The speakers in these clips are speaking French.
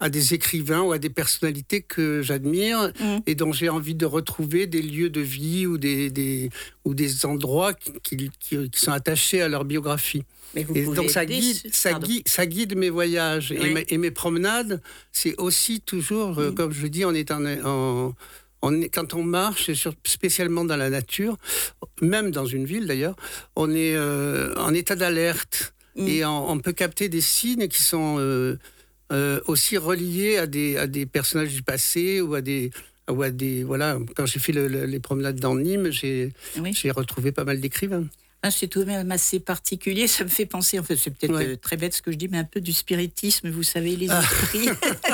à des écrivains ou à des personnalités que j'admire et dont j'ai envie de retrouver des lieux de vie ou des endroits qui sont attachés à leur biographie. Mais vous Et pouvez donc être ça guide mes voyages et mes promenades. C'est aussi toujours, comme je dis, quand on marche, spécialement dans la nature, même dans une ville d'ailleurs, on est en état d'alerte et on peut capter des signes qui sont aussi reliés à des personnages du passé ou à des voilà. Quand j'ai fait les promenades dans Nîmes, j'ai retrouvé pas mal d'écrivains. C'est tout de même assez particulier. Ça me fait penser, en fait, c'est peut-être très bête ce que je dis, mais un peu du spiritisme, vous savez, les esprits.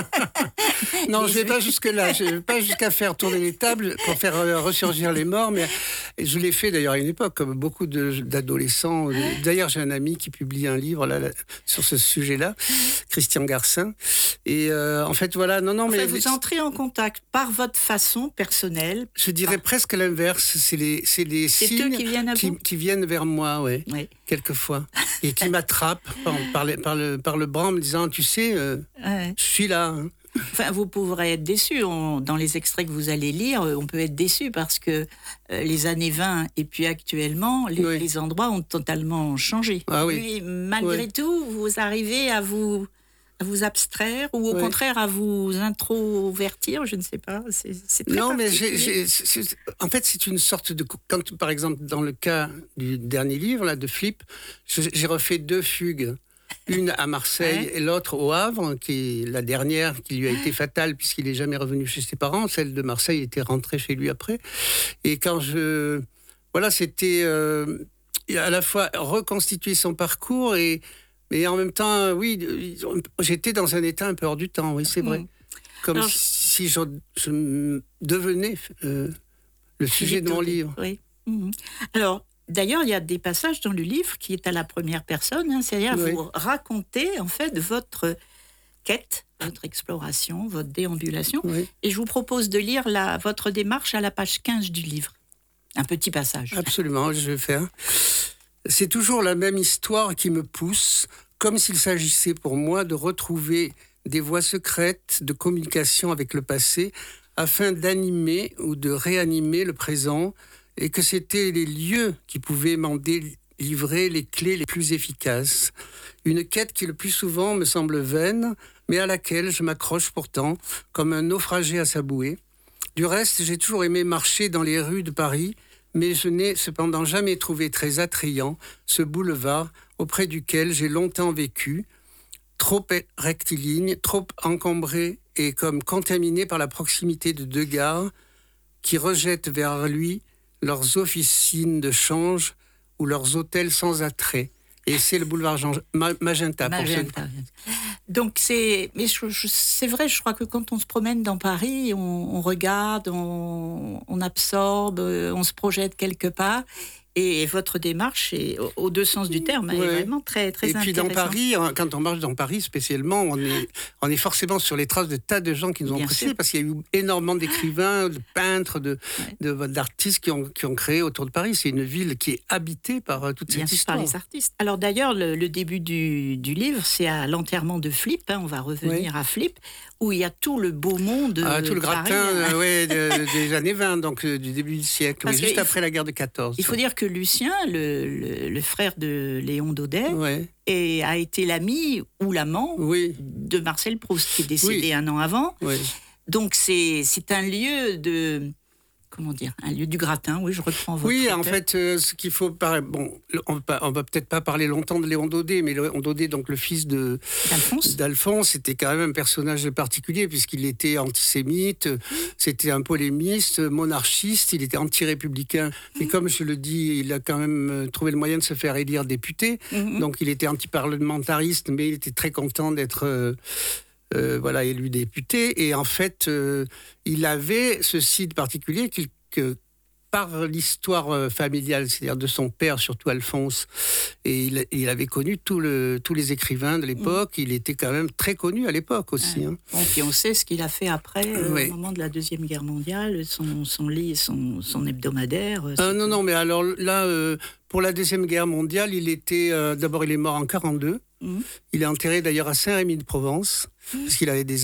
Non, je ne vais pas jusque-là. Je ne vais pas jusqu'à faire tourner les tables pour faire ressurgir les morts. Mais je l'ai fait d'ailleurs à une époque, comme beaucoup d'adolescents. D'ailleurs, j'ai un ami qui publie un livre sur ce sujet-là, Christian Garcin. Et en fait, voilà. Mais vous entrez en contact par votre façon personnelle. Je dirais presque l'inverse. C'est les signes eux qui viennent à vous qui viennent vers moi, quelquefois, et qui m'attrapent par le bras en me disant, tu sais, je suis là. Hein. Enfin, vous pourrez être déçu. Dans les extraits que vous allez lire, on peut être déçu parce que les années 20 et puis actuellement, les endroits ont totalement changé. Ah oui. Puis, malgré tout, vous arrivez à vous abstraire ou au contraire à vous introvertir, je ne sais pas. C'est très particulier. En fait, c'est une sorte de... Quand, par exemple, dans le cas du dernier livre, là, de Flip, j'ai refait 2 fugues. Une à Marseille et l'autre au Havre, qui est la dernière qui lui a été fatale puisqu'il n'est jamais revenu chez ses parents. Celle de Marseille était rentrée chez lui après. Et quand Voilà, c'était à la fois reconstituer son parcours et en même temps, j'étais dans un état un peu hors du temps, oui, c'est vrai. Comme si je devenais le sujet de mon livre. Oui. Alors, d'ailleurs, il y a des passages dans le livre qui est à la première personne, c'est-à-dire vous racontez en fait votre quête, votre exploration, votre déambulation. Et je vous propose de lire votre démarche à la page 15 du livre. Un petit passage. Absolument, je vais faire. C'est toujours la même histoire qui me pousse, comme s'il s'agissait pour moi de retrouver des voies secrètes de communication avec le passé afin d'animer ou de réanimer le présent et que c'était les lieux qui pouvaient m'en délivrer les clés les plus efficaces. Une quête qui le plus souvent me semble vaine, mais à laquelle je m'accroche pourtant comme un naufragé à sa bouée. Du reste, j'ai toujours aimé marcher dans les rues de Paris, mais je n'ai cependant jamais trouvé très attrayant ce boulevard auprès duquel j'ai longtemps vécu, trop rectiligne, trop encombré et comme contaminé par la proximité de 2 gares qui rejettent vers lui leurs officines de change ou leurs hôtels sans attrait. Et c'est le boulevard Magenta. Donc c'est vrai, je crois que quand on se promène dans Paris, on regarde, on absorbe, on se projette quelque part. Et votre démarche, est, aux 2 sens du terme, est vraiment très, très intéressante. Et puis dans Paris, quand on marche dans Paris spécialement, on est forcément sur les traces de tas de gens qui nous ont précédés, parce qu'il y a eu énormément d'écrivains, de peintres, d'artistes qui ont créé autour de Paris. C'est une ville qui est habitée par toute cette histoire. Par les artistes. Alors d'ailleurs, le début du livre, c'est à l'enterrement de Flip, on va revenir à Flip, où il y a tout le beau monde tout le gratin des années 20, donc du début du siècle, juste après la guerre de 14. Il faut dire que Lucien, le frère de Léon Daudet, a été l'ami ou l'amant de Marcel Proust, qui est décédé 1 an avant. Donc c'est un lieu de... Comment dire, un lieu du gratin, je reprends votre terme. En fait, ce qu'il faut... on va peut-être pas parler longtemps de Léon Daudet, mais Léon Daudet, donc le fils d'Alphonse, était quand même un personnage particulier, puisqu'il était antisémite, c'était un polémiste, monarchiste, il était anti-républicain. Et comme je le dis, il a quand même trouvé le moyen de se faire élire député, donc il était anti-parlementariste, mais il était très content d'être... élu député. Et en fait, il avait ce site particulier que par l'histoire familiale, c'est-à-dire de son père, surtout Alphonse, et il avait connu tous les écrivains de l'époque. Il était quand même très connu à l'époque aussi. Et on sait ce qu'il a fait après, au moment de la Deuxième Guerre mondiale, son hebdomadaire. Non, mais alors là, pour la Deuxième Guerre mondiale, il était... d'abord, il est mort en 1942. Il est enterré d'ailleurs à Saint-Rémy-de-Provence, parce qu'il avait des